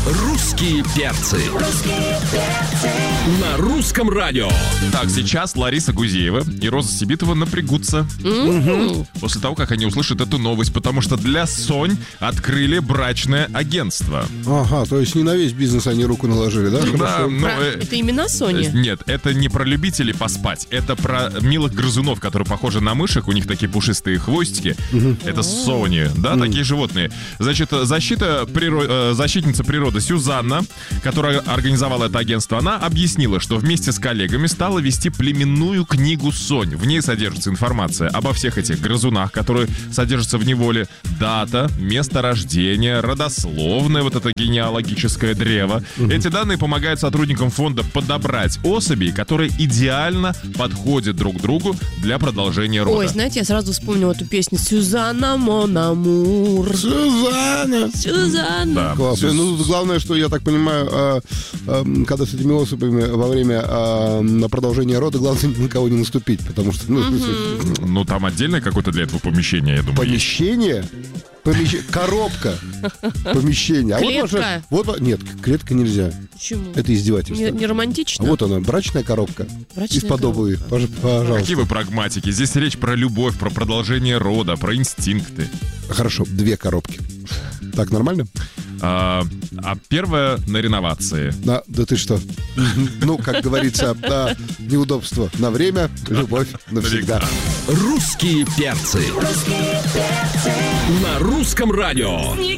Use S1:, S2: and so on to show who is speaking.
S1: Русские перцы. На русском радио.
S2: Так, сейчас Лариса Гузеева и Роза Сибитова напрягутся. После того, как они услышат эту новость, потому что для Сонь открыли брачное агентство.
S3: Ага, то есть не на весь бизнес они руку наложили, да?
S2: Да, но,
S4: Это имена Сони?
S2: Нет, это не про любителей поспать. Это про милых грызунов, которые похожи на мышек. У них такие пушистые хвостики. Это Сони, да, такие животные. Значит, защитница природы Сюзанна, которая организовала это агентство, она объяснила, что вместе с коллегами стала вести племенную книгу Сонь. В ней содержится информация обо всех этих грызунах, которые содержатся в неволе, дата, место рождения, родословное, вот это генеалогическое древо. Эти данные помогают сотрудникам фонда подобрать особей, которые идеально подходят друг к другу для продолжения рода.
S4: Ой, знаете, я сразу вспомнила эту песню «Сюзанна, мон амур».
S3: Сюзанна!
S4: Сюзанна.
S2: Да.
S3: Классно. Ну, главное, что, я так понимаю, когда с этими особями во время продолжения рода, главное на кого не наступить, потому что...
S2: Ну, там отдельное какое-то для этого помещение, я думаю.
S3: Помещение? Коробка. Помещение.
S4: Клетка.
S3: Нет, клетка нельзя.
S4: Почему?
S3: Это издевательство.
S4: Не романтично?
S3: А вот она, брачная коробка.
S4: Брачная
S3: Из-под обуви. Пожалуйста.
S2: Какие вы прагматики? Здесь речь про любовь, про продолжение рода, про инстинкты.
S3: Хорошо, 2 коробки. Так, нормально?
S2: А первая на реновации.
S3: Да ты что? Ну, как говорится, неудобство на время, любовь навсегда.
S1: Русские перцы. На русском радио.